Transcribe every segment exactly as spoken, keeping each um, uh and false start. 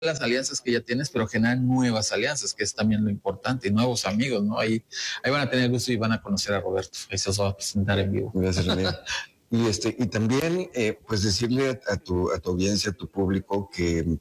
las alianzas que ya tienes, pero generar nuevas alianzas, que es también lo importante, y nuevos amigos, ¿no? Ahí, ahí van a tener el gusto y van a conocer a Roberto. Ahí se os va a presentar en vivo. Gracias, René. Y, este, y también, eh, pues decirle a, a, tu, a tu audiencia, a tu público, que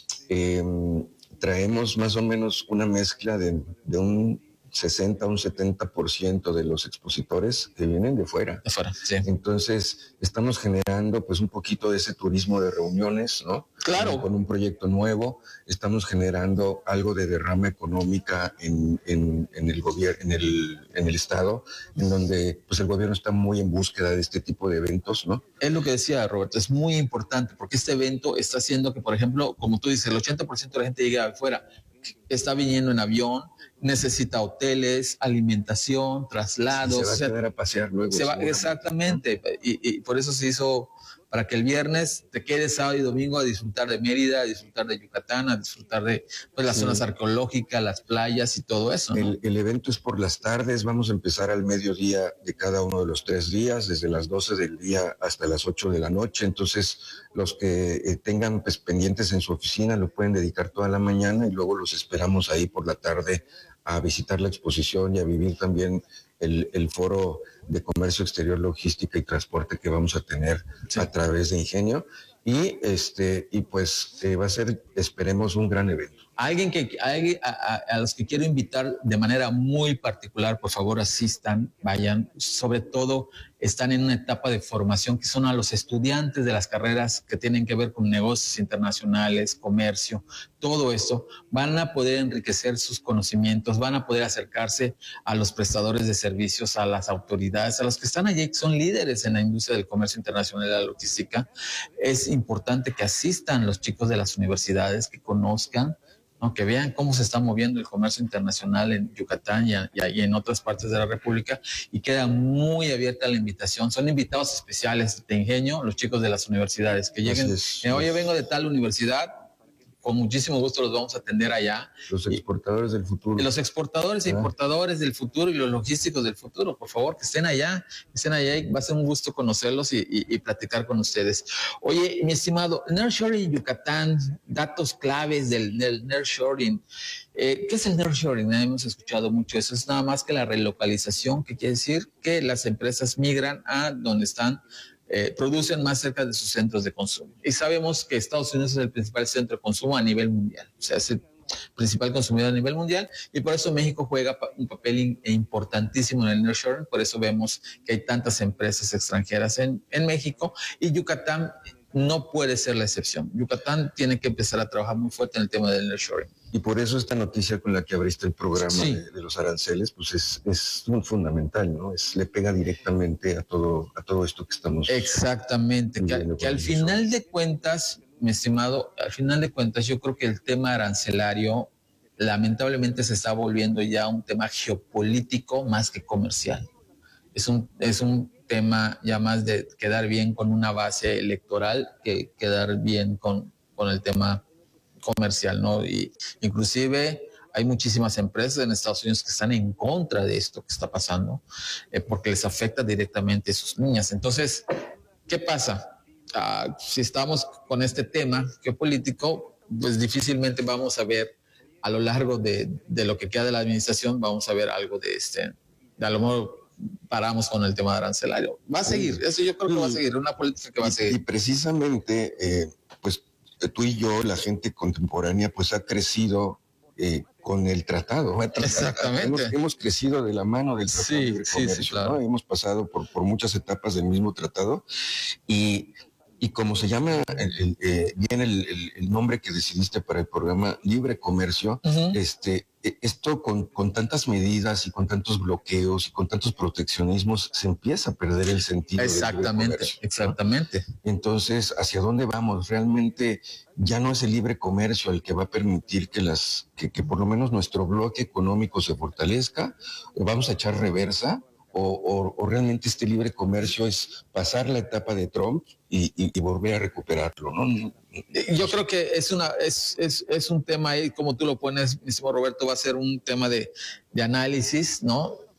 eh, traemos más o menos una mezcla de, de un sesenta, un setenta por ciento de los expositores que vienen de fuera. De fuera, sí. Entonces, estamos generando pues un poquito de ese turismo de reuniones, ¿no? Claro. Con un proyecto nuevo, estamos generando algo de derrama económica en, en, en el gobierno, en el, en el estado, en donde pues el gobierno está muy en búsqueda de este tipo de eventos, ¿no? Es lo que decía Roberto, es muy importante porque este evento está haciendo que, por ejemplo, como tú dices, el ochenta por ciento de la gente llega de fuera, está viniendo en avión, necesita hoteles, alimentación, traslados. Sí, se va a quedar o sea, a pasear luego. Se va, exactamente, y, y por eso se hizo para que el viernes te quedes sábado y domingo a disfrutar de Mérida, a disfrutar de Yucatán, a disfrutar de pues, las sí. zonas arqueológicas, las playas y todo eso, ¿no? El, el evento es por las tardes, vamos a empezar al mediodía de cada uno de los tres días, desde las doce del día hasta las ocho de la noche, entonces los que eh, tengan pues, pendientes en su oficina lo pueden dedicar toda la mañana y luego los esperamos ahí por la tarde a visitar la exposición y a vivir también el, el foro de comercio exterior, logística y transporte que vamos a tener sí. a través de Ingenio y este y pues eh, va a ser, esperemos, un gran evento. Alguien que alguien, a, a los que quiero invitar de manera muy particular, por favor asistan, vayan, sobre todo están en una etapa de formación que son a los estudiantes de las carreras que tienen que ver con negocios internacionales, comercio, todo esto, van a poder enriquecer sus conocimientos, van a poder acercarse a los prestadores de servicios, a las autoridades, a los que están allí, que son líderes en la industria del comercio internacional y la logística. Es importante que asistan los chicos de las universidades, que conozcan, ¿no? Que vean cómo se está moviendo el comercio internacional en Yucatán y, a, y en otras partes de la República, y queda muy abierta la invitación. Son invitados especiales de Ingenio, los chicos de las universidades, que lleguen, es, eh, oye, vengo de tal universidad, con muchísimo gusto los vamos a atender allá. Los exportadores y, del futuro. Los exportadores e ¿Ah? importadores del futuro y los logísticos del futuro, por favor, que estén allá, que estén allá, y va a ser un gusto conocerlos y, y, y platicar con ustedes. Oye, mi estimado, Nearshoring Yucatán, datos claves del, del Nearshoring. Eh, ¿Qué es el Nearshoring? Hemos escuchado mucho eso. Es nada más que la relocalización, que quiere decir que las empresas migran a donde están Eh, producen más cerca de sus centros de consumo. Y sabemos que Estados Unidos es el principal centro de consumo a nivel mundial, o sea, es el principal consumidor a nivel mundial, y por eso México juega un papel in, importantísimo en el nearshoring. Por eso vemos que hay tantas empresas extranjeras en, en México, y Yucatán no puede ser la excepción. Yucatán tiene que empezar a trabajar muy fuerte en el tema del nearshoring. Y por eso esta noticia con la que abriste el programa sí. de, de los aranceles, pues es, es muy fundamental, ¿no? Es, le pega directamente a todo, a todo esto que estamos... Exactamente, que, que al final de cuentas, mi estimado, al final de cuentas yo creo que el tema arancelario lamentablemente se está volviendo ya un tema geopolítico más que comercial. Es un, es un tema ya más de quedar bien con una base electoral que quedar bien con, con el tema comercial, ¿no? Y inclusive hay muchísimas empresas en Estados Unidos que están en contra de esto que está pasando, eh, porque les afecta directamente a sus niñas. Entonces, ¿qué pasa? Uh, si estamos con este tema geopolítico, pues difícilmente vamos a ver a lo largo de, de lo que queda de la administración, vamos a ver algo de este, de a lo mejor paramos con el tema arancelario. Va a seguir, eso yo creo que va a seguir, una política que va a seguir. Y, y precisamente, eh, pues tú y yo, la gente contemporánea, pues ha crecido eh, con el tratado. Exactamente. Hemos, hemos crecido de la mano del Tratado sí, de Libre Comercio, sí, sí, claro. ¿no? Hemos pasado por, por muchas etapas del mismo tratado y, y como se llama el, el, eh, bien el, el, el nombre que decidiste para el programa Libre Comercio, uh-huh. este, esto con, con tantas medidas y con tantos bloqueos y con tantos proteccionismos se empieza a perder el sentido. Exactamente, del comercio, exactamente. ¿no? Entonces, ¿hacia dónde vamos? Realmente ya no es el libre comercio el que va a permitir que las, que, que por lo menos nuestro bloque económico se fortalezca, o vamos a echar reversa, o, o, o realmente este libre comercio es pasar la etapa de Trump y, y, y volver a recuperarlo, ¿no? Yo creo que es una es, es, es un tema ahí, como tú lo pones, mismo Roberto, va a ser un tema de, de análisis, ¿no?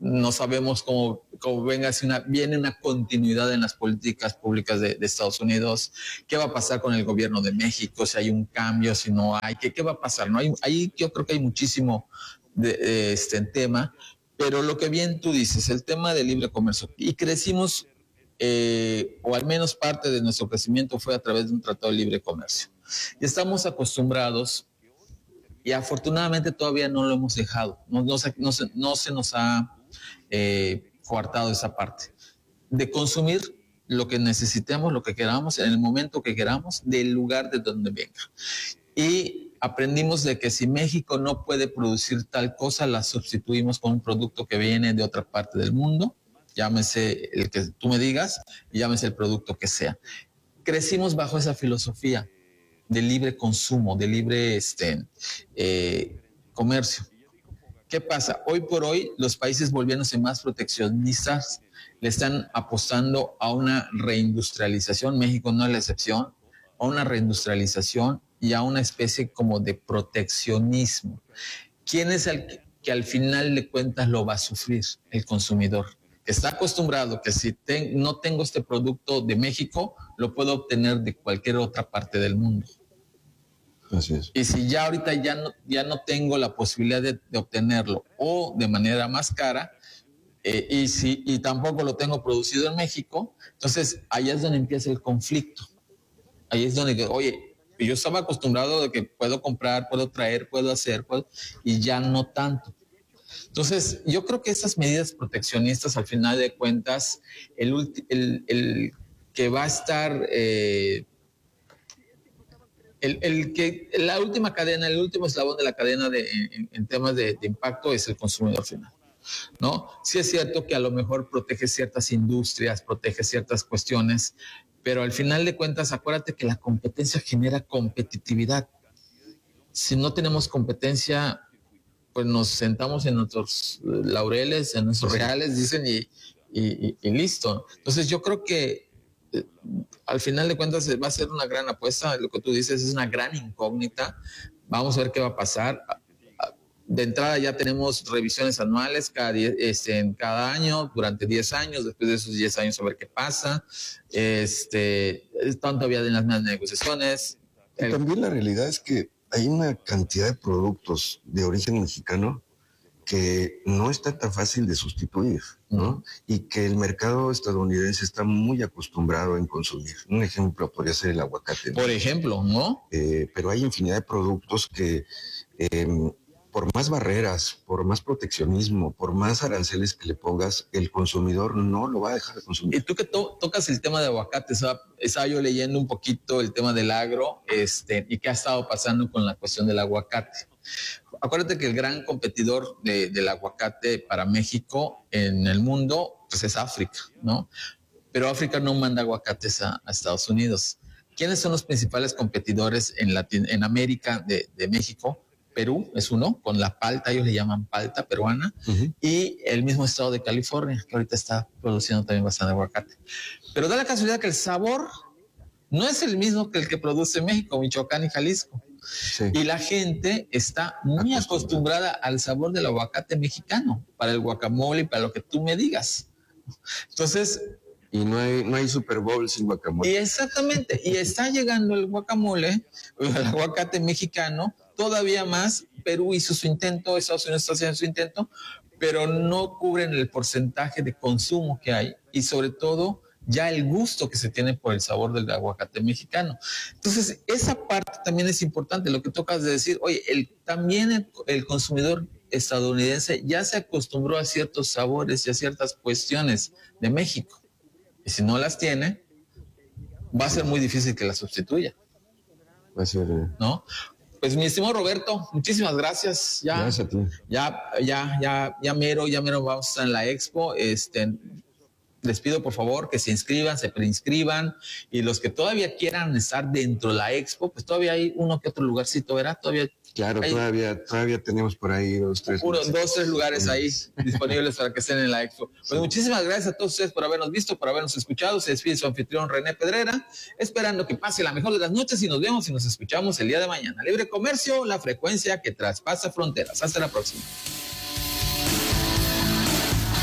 no sabemos cómo, cómo venga, si una, viene una continuidad en las políticas públicas de, de Estados Unidos, qué va a pasar con el gobierno de México, si hay un cambio, si no hay, qué, qué va a pasar, ¿no? Hay, ahí yo creo que hay muchísimo de, de este tema, pero lo que bien tú dices, el tema del libre comercio, y crecimos, eh, o al menos parte de nuestro crecimiento fue a través de un tratado de libre comercio, y estamos acostumbrados, y afortunadamente todavía no lo hemos dejado, no, no, se, no, se, no se nos ha eh, coartado esa parte, de consumir lo que necesitemos, lo que queramos, en el momento que queramos, del lugar de donde venga. Y aprendimos de que si México no puede producir tal cosa, la sustituimos con un producto que viene de otra parte del mundo, llámese el que tú me digas, y llámese el producto que sea. Crecimos bajo esa filosofía de libre consumo, de libre este, eh, comercio. ¿Qué pasa? Hoy por hoy los países volviéndose más proteccionistas le están apostando a una reindustrialización, México no es la excepción, a una reindustrialización y a una especie como de proteccionismo. ¿Quién es el que, que al final de cuentas lo va a sufrir? El consumidor. Está acostumbrado que si ten, no tengo este producto de México, lo puedo obtener de cualquier otra parte del mundo. Así es. Y si ya ahorita ya no, ya no tengo la posibilidad de, de obtenerlo o de manera más cara, eh, y, si, y tampoco lo tengo producido en México, entonces ahí es donde empieza el conflicto. Ahí es donde, oye, yo estaba acostumbrado de que puedo comprar, puedo traer, puedo hacer, puedo, y ya no tanto. Entonces, yo creo que esas medidas proteccionistas, al final de cuentas, el, el, el que va a estar... Eh, El, el que la última cadena, el último eslabón de la cadena de, en, en temas de, de impacto es el consumidor final, ¿no? Sí es cierto que a lo mejor protege ciertas industrias, protege ciertas cuestiones, pero al final de cuentas, acuérdate que la competencia genera competitividad. Si no tenemos competencia, pues nos sentamos en nuestros laureles, en nuestros reales, dicen, y, y, y listo. Entonces yo creo que al final de cuentas va a ser una gran apuesta, lo que tú dices es una gran incógnita, vamos a ver qué va a pasar. De entrada ya tenemos revisiones anuales cada, diez, este, en cada año, durante diez años, después de esos diez años a ver qué pasa, este, están todavía en las mismas negociaciones. Y también la realidad es que hay una cantidad de productos de origen mexicano que no está tan fácil de sustituir, ¿no? Uh-huh. Y que el mercado estadounidense está muy acostumbrado en consumir. Un ejemplo podría ser el aguacate, ¿no? Por ejemplo, ¿no? Eh, pero hay infinidad de productos que, eh, por más barreras, por más proteccionismo, por más aranceles que le pongas, el consumidor no lo va a dejar de consumir. Y tú que to- tocas el tema de aguacate, estaba, estaba yo leyendo un poquito el tema del agro, este, y qué ha estado pasando con la cuestión del aguacate. Acuérdate que el gran competidor de, del aguacate para México en el mundo pues es África, ¿no? Pero África no manda aguacates a, a Estados Unidos. ¿Quiénes son los principales competidores en, Latin, en América de, de México? Perú es uno, con la palta, ellos le llaman palta peruana, uh-huh. Y el mismo estado de California, que ahorita está produciendo también bastante aguacate. Pero da la casualidad que el sabor no es el mismo que el que produce México, Michoacán y Jalisco. Sí. Y la gente está muy acostumbrada al sabor del aguacate mexicano, para el guacamole y para lo que tú me digas. Entonces... Y no hay, no hay Super Bowl sin guacamole. Y exactamente, y está llegando el guacamole, el aguacate mexicano, todavía más. Perú hizo su intento, Estados Unidos está haciendo su intento, pero no cubren el porcentaje de consumo que hay y sobre todo ya el gusto que se tiene por el sabor del aguacate mexicano. Entonces, esa parte también es importante, lo que tocas de decir, oye, el, también el, el consumidor estadounidense ya se acostumbró a ciertos sabores y a ciertas cuestiones de México. Y si no las tiene, va a ser muy difícil que las sustituya. Va a ser... ¿No? Pues mi estimado Roberto, muchísimas gracias. Ya, gracias a ti. Ya, ya, ya, ya mero, ya mero vamos a estar en la expo. Este, les pido por favor que se inscriban, se preinscriban, y los que todavía quieran estar dentro de la expo, pues todavía hay uno que otro lugarcito, ¿verdad? Todavía Claro, hay, todavía, todavía tenemos por ahí dos, tres. Uno, dos, tres lugares ahí disponibles para que estén en la expo. Pues sí. Muchísimas gracias a todos ustedes por habernos visto, por habernos escuchado. Se despide su anfitrión René Pedrera, esperando que pase la mejor de las noches y nos vemos y nos escuchamos el día de mañana. Libre Comercio, la frecuencia que traspasa fronteras. Hasta la próxima.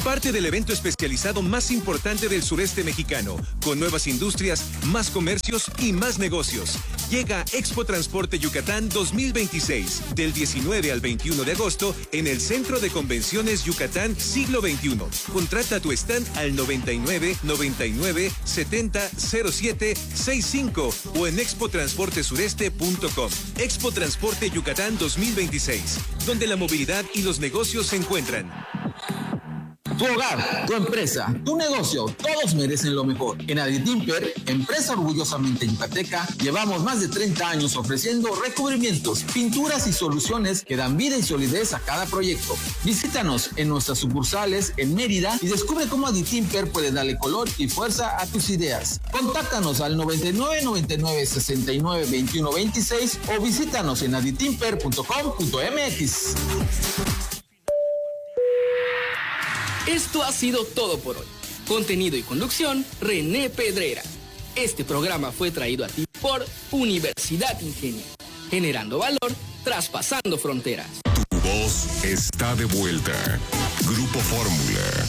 parte del evento especializado más importante del sureste mexicano, con nuevas industrias, más comercios y más negocios. Llega Expo Transporte Yucatán dos mil veintiséis, del diecinueve al veintiuno de agosto, en el Centro de Convenciones Yucatán Siglo veintiuno. Contrata tu stand al noventa y nueve, noventa y nueve, setenta, cero siete, sesenta y cinco o en expo transporte sureste punto com. Expo Transporte Yucatán dos mil veintiséis, donde la movilidad y los negocios se encuentran. Tu hogar, tu empresa, tu negocio, todos merecen lo mejor. En Aditimper, empresa orgullosamente yucateca, llevamos más de treinta años ofreciendo recubrimientos, pinturas y soluciones que dan vida y solidez a cada proyecto. Visítanos en nuestras sucursales en Mérida y descubre cómo Aditimper puede darle color y fuerza a tus ideas. Contáctanos al noventa y nueve, noventa y nueve, sesenta y nueve, veintiuno, veintiséis o visítanos en aditimper punto com punto m x. Esto ha sido todo por hoy. Contenido y conducción, René Pedrera. Este programa fue traído a ti por Universidad Ingenio, generando valor, traspasando fronteras. Tu voz está de vuelta. Grupo Fórmula.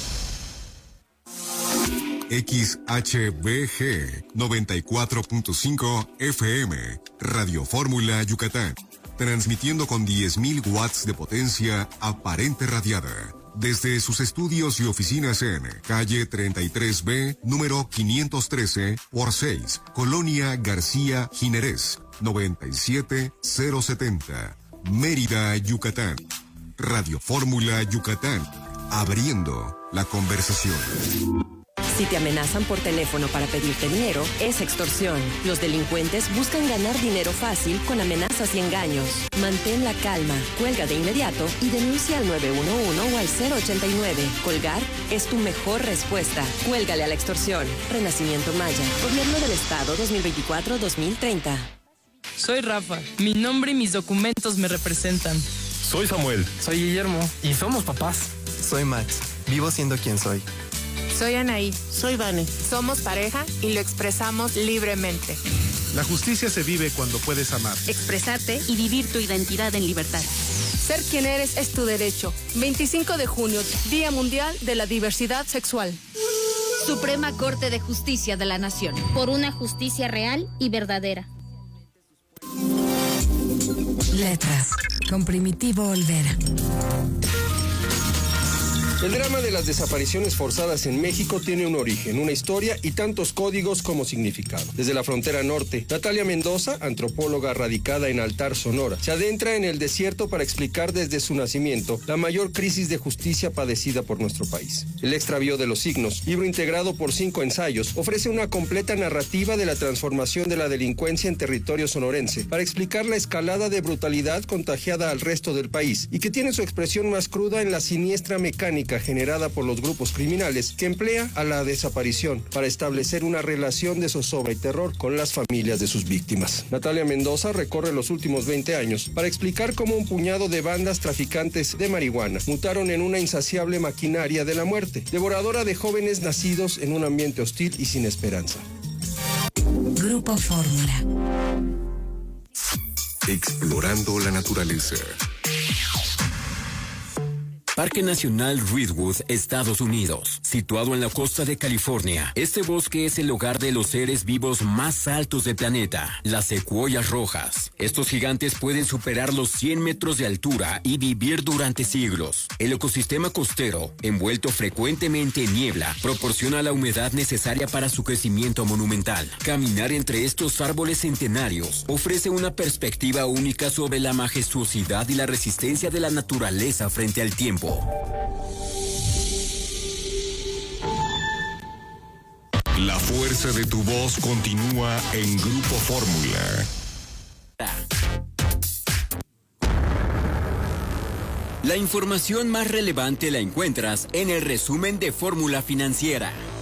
X H B G noventa y cuatro punto cinco F M, Radio Fórmula Yucatán. Transmitiendo con diez mil watts de potencia aparente radiada. Desde sus estudios y oficinas en calle treinta y tres B, número quinientos trece por seis, Colonia García Jiménez, noventa y siete mil setenta, Mérida, Yucatán. Radio Fórmula Yucatán, abriendo la conversación. Si te amenazan por teléfono para pedirte dinero, es extorsión. Los delincuentes buscan ganar dinero fácil con amenazas y engaños. Mantén la calma, cuelga de inmediato y denuncia al nueve uno uno o al cero ochenta y nueve. Colgar es tu mejor respuesta. Cuélgale a la extorsión. Renacimiento Maya. Gobierno del Estado dos mil veinticuatro a dos mil treinta. Soy Rafa. Mi nombre y mis documentos me representan. Soy Samuel. Soy Guillermo. Y somos papás. Soy Max. Vivo siendo quien soy. Soy Anaí. Soy Vane. Somos pareja y lo expresamos libremente. La justicia se vive cuando puedes amar, expresarte y vivir tu identidad en libertad. Ser quien eres es tu derecho. veinticinco de junio, Día Mundial de la Diversidad Sexual. Suprema Corte de Justicia de la Nación. Por una justicia real y verdadera. Letras, con Primitivo Olvera. El drama de las desapariciones forzadas en México tiene un origen, una historia y tantos códigos como significado. Desde la frontera norte, Natalia Mendoza, antropóloga radicada en Altar, Sonora, se adentra en el desierto para explicar desde su nacimiento la mayor crisis de justicia padecida por nuestro país. El extravío de los signos, libro integrado por cinco ensayos, ofrece una completa narrativa de la transformación de la delincuencia en territorio sonorense para explicar la escalada de brutalidad contagiada al resto del país y que tiene su expresión más cruda en la siniestra mecánica generada por los grupos criminales que emplea a la desaparición para establecer una relación de zozobra y terror con las familias de sus víctimas. Natalia Mendoza recorre los últimos veinte años para explicar cómo un puñado de bandas traficantes de marihuana mutaron en una insaciable maquinaria de la muerte, devoradora de jóvenes nacidos en un ambiente hostil y sin esperanza. Grupo Fórmula. Explorando la naturaleza. Parque Nacional Redwood, Estados Unidos. Situado en la costa de California, este bosque es el hogar de los seres vivos más altos del planeta, las secuoyas rojas. Estos gigantes pueden superar los cien metros de altura y vivir durante siglos. El ecosistema costero, envuelto frecuentemente en niebla, proporciona la humedad necesaria para su crecimiento monumental. Caminar entre estos árboles centenarios ofrece una perspectiva única sobre la majestuosidad y la resistencia de la naturaleza frente al tiempo. La fuerza de tu voz continúa en Grupo Fórmula. La información más relevante la encuentras en el resumen de Fórmula Financiera.